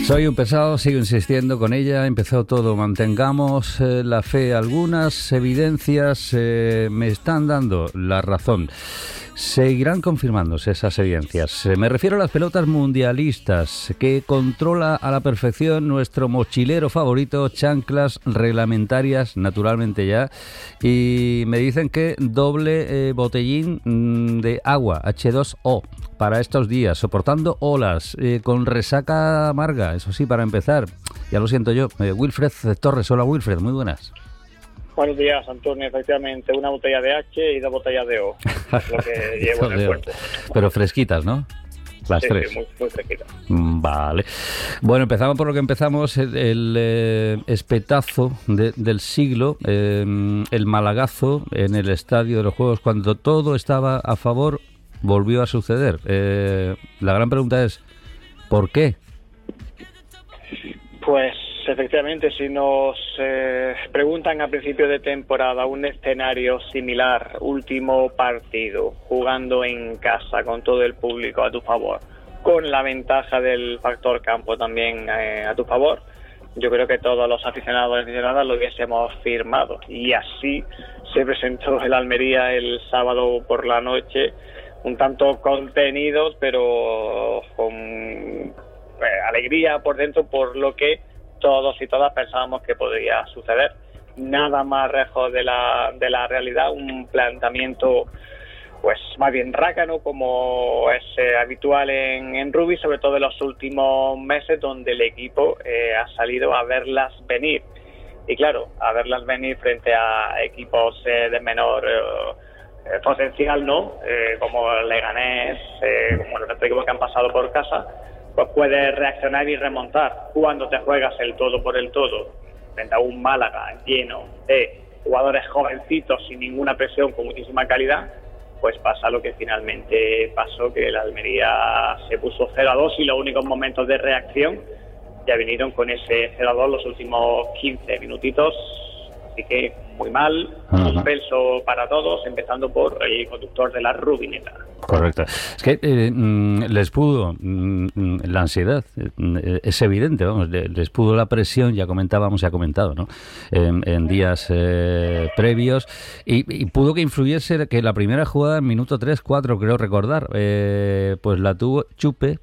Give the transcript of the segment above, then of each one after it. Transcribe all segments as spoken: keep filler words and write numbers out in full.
Soy un pesado, sigo insistiendo con ella, empezó todo, mantengamos eh, la fe. Algunas evidencias eh, me están dando la razón. Seguirán confirmándose esas evidencias. Me refiero a las pelotas mundialistas, que controla a la perfección nuestro mochilero favorito, chanclas reglamentarias, naturalmente ya, y me dicen que doble eh, botellín mm, de agua, hache dos o, para estos días, soportando olas, eh, con resaca amarga, eso sí, para empezar, ya lo siento yo. eh, Wilfred Torres, hola Wilfred, muy buenas. Buenos días, Antonio. Efectivamente, una botella de H y dos botellas de O. Es lo que llevo en el cuerpo. Pero fresquitas, ¿no? Las sí, tres. Sí, muy, muy fresquitas. Vale. Bueno, empezamos por lo que empezamos, el, el eh, espetazo de, del siglo, eh, el malagazo en el estadio de los Juegos, cuando todo estaba a favor, volvió a suceder. Eh, la gran pregunta es, ¿por qué? Pues efectivamente, si nos eh, preguntan a principio de temporada un escenario similar, último partido, jugando en casa con todo el público a tu favor, con la ventaja del factor campo también eh, a tu favor, yo creo que todos los aficionados y aficionadas lo hubiésemos firmado. Y así se presentó el Almería el sábado por la noche, un tanto contenidos, pero con eh, alegría por dentro por lo que todos y todas pensábamos que podría suceder. Nada más lejos de la de la realidad, un planteamiento pues más bien rácano, como es eh, habitual en, en rugby, sobre todo en los últimos meses, donde el equipo eh, ha salido a verlas venir. Y claro, a verlas venir frente a equipos eh, de menor eh, potencial, ¿no? Eh, como el Leganés, eh, como los equipos que han pasado por casa, pues puedes reaccionar y remontar. Cuando te juegas el todo por el todo frente a un Málaga lleno de jugadores jovencitos sin ninguna presión, con muchísima calidad, pues pasa lo que finalmente pasó, que el Almería se puso cero a dos y los únicos momentos de reacción ya vinieron con ese cero a dos los últimos quince minutitos. Así que muy mal, suspenso para todos, empezando por el conductor de la Rubineta. Correcto. Es que eh, les pudo mm, la ansiedad, eh, es evidente, vamos, les pudo la presión, ya comentábamos, ya ha comentado, ¿no? En, en días eh, previos, y, y pudo que influyese que la primera jugada en minuto tres cuatro, creo recordar, eh, pues la tuvo Chupe,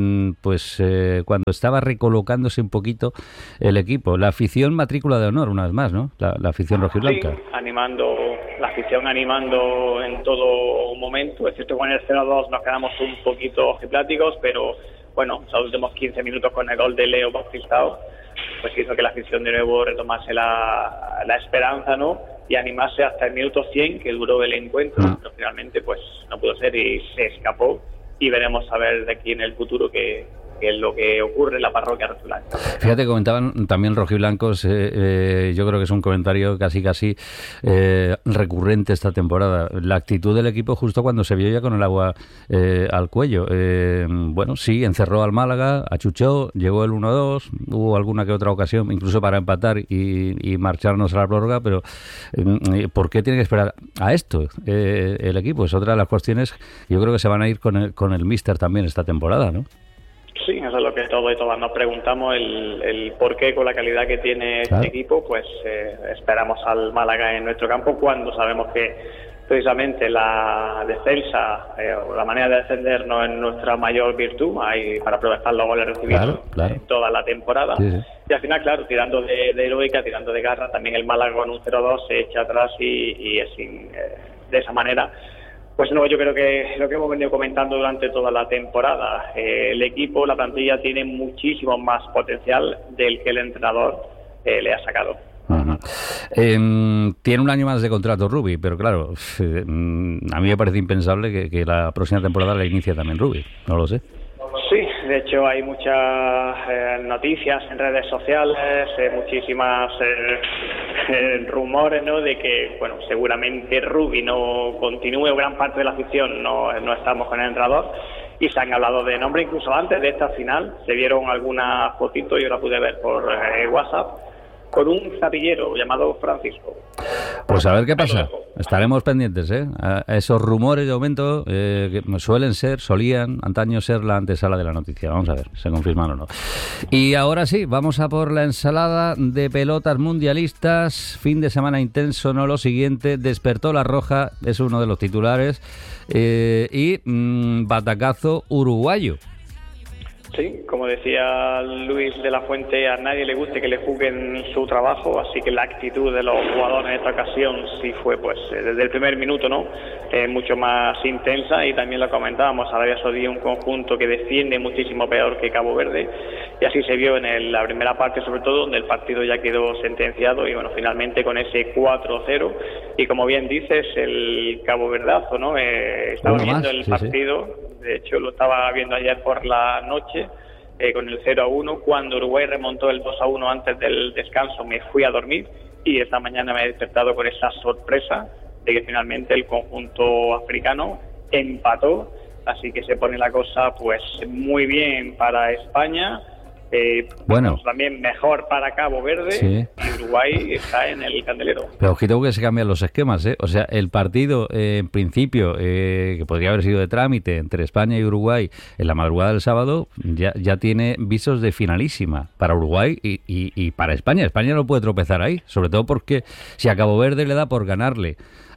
pues eh, cuando estaba recolocándose un poquito el equipo. La afición matrícula de honor, una vez más, ¿no? La, la afición rojiblanca. Sí, animando, la afición animando en todo momento. Es cierto que con el cero a dos nos quedamos un poquito ojipláticos, pero bueno, los últimos quince minutos con el gol de Leo Bautistao, pues hizo que la afición de nuevo retomase la, la esperanza, ¿no? Y animase hasta el minuto cien, que duró el encuentro, mm. pero finalmente pues no pudo ser y se escapó. Y veremos a ver de aquí en el futuro qué, qué es lo que ocurre en la parroquia rojiblanca. Fíjate, comentaban también rojiblancos, eh, eh, yo creo que es un comentario casi casi eh, recurrente esta temporada, la actitud del equipo justo cuando se vio ya con el agua eh, al cuello. Eh, bueno, sí, encerró al Málaga, achuchó, llegó el uno a dos, hubo alguna que otra ocasión, incluso para empatar y, y marcharnos a la prórroga, pero eh, ¿por qué tiene que esperar a esto eh, el equipo? Es otra de las cuestiones, yo creo que se van a ir con el, con el míster también esta temporada, ¿no? Sí, eso es lo que todos y todas nos preguntamos, el, el por qué con la calidad que tiene claro. este equipo, pues eh, esperamos al Málaga en nuestro campo cuando sabemos que precisamente la defensa eh, o la manera de defender no es nuestra mayor virtud, hay para aprovechar los goles recibidos claro, claro. en toda la temporada. Sí, sí. Y al final, claro, tirando de, de heroica, tirando de garra, también el Málaga con un cero a dos se echa atrás y, y es sin, eh, de esa manera. Pues no, yo creo que lo que hemos venido comentando durante toda la temporada, eh, el equipo, la plantilla tiene muchísimo más potencial del que el entrenador eh, le ha sacado. Uh-huh. Eh, tiene un año más de contrato Rubi, pero claro, eh, a mí me parece impensable que, que la próxima temporada la inicie también Rubi, no lo sé. Sí, de hecho hay muchas eh, noticias en redes sociales, eh, muchísimas eh, eh, rumores, ¿no? De que, bueno, seguramente Rubi no continúe, o gran parte de la afición no, no estamos con el entrenador, y se han hablado de nombre incluso antes de esta final. Se vieron algunas fotitos, yo la pude ver por eh, WhatsApp, con un zapillero llamado Francisco. Pues a ver qué pasa. Estaremos pendientes, ¿eh? A esos rumores de aumento eh, que suelen ser, solían antaño ser la antesala de la noticia. Vamos a ver, se confirman o no. Y ahora sí, vamos a por la ensalada de pelotas mundialistas. Fin de semana intenso, no lo siguiente. Despertó la roja, es uno de los titulares. Eh, y mmm, batacazo uruguayo. Sí, como decía Luis de la Fuente, a nadie le guste que le juzguen su trabajo, así que la actitud de los jugadores en esta ocasión sí fue, pues, desde el primer minuto, ¿no?, eh, mucho más intensa, y también lo comentábamos, Arabia Saudí un conjunto que defiende muchísimo peor que Cabo Verde, y así se vio en el, la primera parte, sobre todo, donde el partido ya quedó sentenciado, y bueno, finalmente con ese cuatro cero, y como bien dices, el Cabo Verdazo, ¿no?, eh, estaba Uno viendo más, el sí, partido, sí. De hecho lo estaba viendo ayer por la noche, eh, con el cero a uno, cuando Uruguay remontó el dos a uno antes del descanso me fui a dormir, y esta mañana me he despertado con esa sorpresa de que finalmente el conjunto africano empató, así que se pone la cosa pues muy bien para España. Eh, bueno, también mejor para Cabo Verde, sí. Y Uruguay está en el candelero. Pero ojito que se cambian los esquemas, ¿eh? O sea, el partido, eh, en principio, eh, que podría haber sido de trámite entre España y Uruguay en la madrugada del sábado, ya, ya tiene visos de finalísima para Uruguay y, y, y para España. España no puede tropezar ahí, sobre todo porque si a Cabo Verde le da por ganarle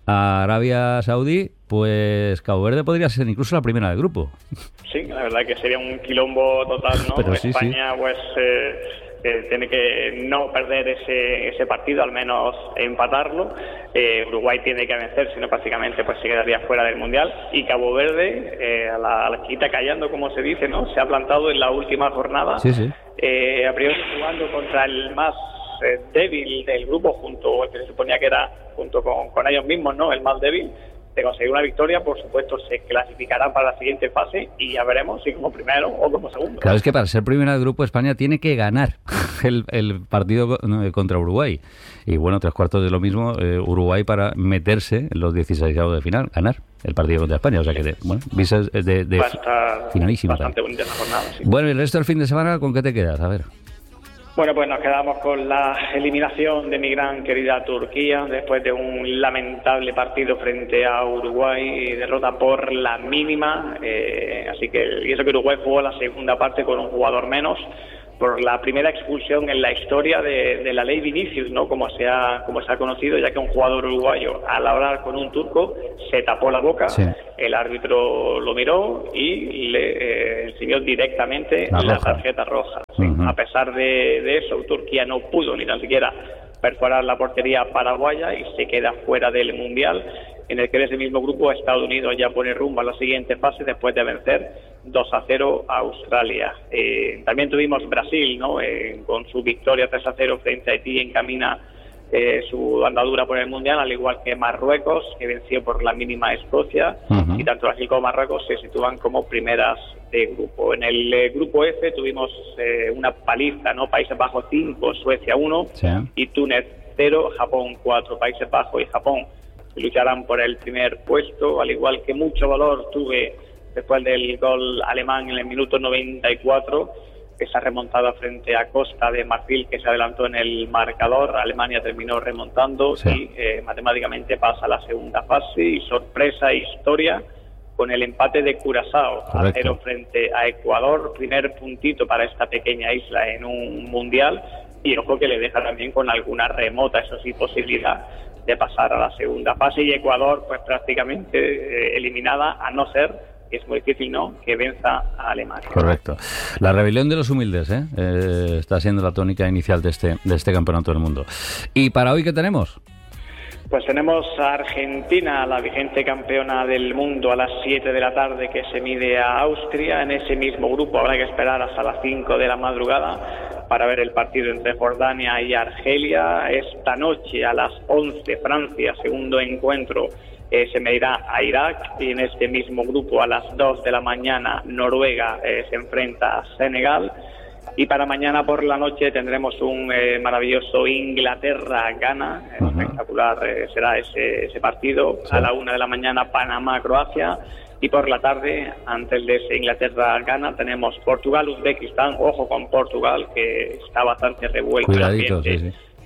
a Arabia Saudí, pues Cabo Verde podría ser incluso la primera del grupo. Sí, la verdad que sería un quilombo total, ¿no? Pero sí, España, sí. pues, eh, eh, tiene que no perder ese ese partido, al menos empatarlo. Eh, Uruguay tiene que vencer, si no prácticamente pues se quedaría fuera del Mundial. Y Cabo Verde, eh, a la, a la chiquita callando, como se dice, ¿no?, se ha plantado en la última jornada. Sí, sí. Eh, a priori jugando contra el más eh, débil del grupo, junto, que se suponía que era junto con, con ellos mismos, ¿no?, el más débil. De conseguir una victoria, por supuesto, se clasificará para la siguiente fase y ya veremos si como primero o como segundo. Claro, es que para ser primera del grupo España tiene que ganar el, el partido contra Uruguay. Y bueno, tres cuartos de lo mismo, eh, Uruguay para meterse en los dieciseisavos de final, ganar el partido contra España. O sea que, de, bueno, visas de, de finalísima. Bastante bonita la jornada, sí. Bueno, y el resto del fin de semana, ¿con qué te quedas? A ver. Bueno, pues nos quedamos con la eliminación de mi gran querida Turquía después de un lamentable partido frente a Uruguay, derrota por la mínima, eh, así que y eso que Uruguay jugó la segunda parte con un jugador menos, por la primera expulsión en la historia de, de la ley Vinicius, ¿no?, como se ha como se ha conocido, ya que un jugador uruguayo al hablar con un turco se tapó la boca, sí. El árbitro lo miró y le eh, enseñó directamente la, la tarjeta roja. Sí. Uh-huh. A pesar de, de eso, Turquía no pudo ni tan siquiera perforar la portería paraguaya y se queda fuera del Mundial, en el que en ese mismo grupo Estados Unidos ya pone rumbo a la siguiente fase después de vencer dos a cero a Australia. Eh, también tuvimos Brasil, ¿no?, eh, con su victoria tres a cero frente a Haití, encamina eh, su andadura por el Mundial, al igual que Marruecos, que venció por la mínima a Escocia. Uh-huh. Y tanto Brasil como Marruecos se sitúan como primeras de grupo. En el eh, grupo F tuvimos eh, una paliza, ¿no?, Países Bajos cinco, Suecia uno, sí. Y Túnez cero, Japón cuatro. Países Bajos y Japón lucharán por el primer puesto, al igual que mucho valor tuve después del gol alemán en el minuto noventa y cuatro, esa remontada frente a Costa de Marfil, que se adelantó en el marcador. Alemania terminó remontando, sí. Y eh, matemáticamente pasa a la segunda fase, y sorpresa, historia, con el empate de Curazao a cero frente a Ecuador, primer puntito para esta pequeña isla en un mundial, y ojo que le deja también con alguna remota, eso sí, posibilidad de pasar a la segunda fase, y Ecuador pues prácticamente eh, eliminada, a no ser, que es muy difícil, ¿no?, que venza a Alemania. Correcto. La rebelión de los humildes, ¿eh? Eh, está siendo la tónica inicial de este, de este campeonato del mundo. ¿Y para hoy qué tenemos? Pues tenemos a Argentina, la vigente campeona del mundo, a las siete de la tarde, que se mide a Austria. En ese mismo grupo habrá que esperar hasta las cinco de la madrugada para ver el partido entre Jordania y Argelia. Esta noche a las once, Francia, segundo encuentro, eh, se medirá a Irak, y en este mismo grupo a las dos de la mañana Noruega eh, se enfrenta a Senegal. Y para mañana por la noche tendremos un eh, maravilloso Inglaterra-Ghana, uh-huh. Espectacular eh, será ese, ese partido. Sí. A la una de la mañana Panamá-Croacia, y por la tarde, antes de ese Inglaterra-Ghana, tenemos Portugal-Uzbekistán. Ojo con Portugal, que está bastante revuelto. Cuidadito, sí, sí.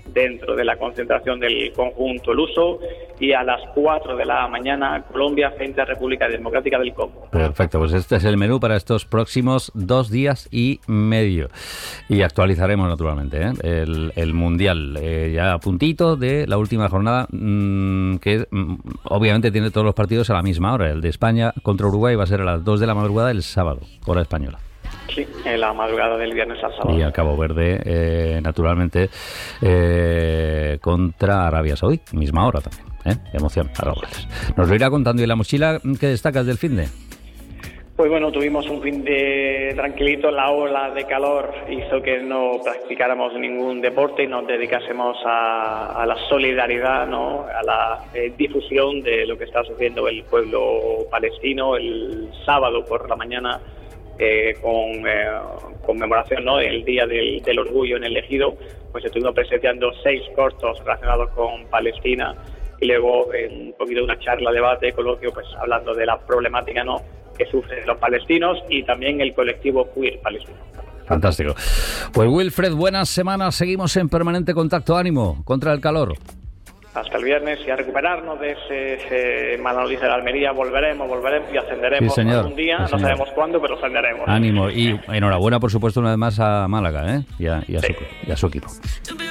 dentro de la concentración del conjunto luso, y a las cuatro de la mañana Colombia frente a República Democrática del Congo. Perfecto, pues este es el menú para estos próximos dos días y medio. Y actualizaremos naturalmente ¿eh? el, el Mundial, eh, ya a puntito de la última jornada, mmm, que mmm, obviamente tiene todos los partidos a la misma hora. El de España contra Uruguay va a ser a las dos de la madrugada el sábado, hora española. Sí, en la madrugada del viernes al sábado. Y a Cabo Verde, eh, naturalmente, eh, contra Arabia Saudí, misma hora también. ¿eh? Emoción para los goles. Nos lo irá contando. ¿Y la mochila qué destacas del finde? Pues bueno, tuvimos un fin de tranquilito. La ola de calor hizo que no practicáramos ningún deporte y nos dedicásemos a, a la solidaridad, ¿no? A la eh, difusión de lo que está sufriendo el pueblo palestino. El sábado por la mañana, eh, con eh, conmemoración, ¿no? El Día del, del Orgullo en el Ejido, pues estuvimos presenciando seis cortos relacionados con Palestina, y luego eh, un poquito de una charla, debate, coloquio, pues hablando de la problemática, ¿no?, que sufren los palestinos y también el colectivo queer palestino. Fantástico. Pues Wilfred, buenas semanas, seguimos en permanente contacto. Ánimo contra el calor. Hasta el viernes, y a recuperarnos de ese, ese mala noticia de la Almería. Volveremos, volveremos y ascenderemos sí, señor. algún día, sí, no señor. sabemos cuándo, pero ascenderemos. Ánimo, y enhorabuena por supuesto una vez más a Málaga ¿eh? y, a, y, a su, y a su equipo.